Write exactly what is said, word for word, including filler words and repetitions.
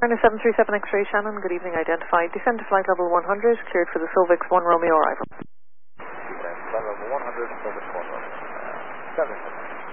Runner seven three seven X-ray Shannon, good evening, identified. Descend to flight level one hundred, cleared for the Solvix one Romeo arrival. Descend flight level one hundred, Solvix one Romeo. Uh, seven.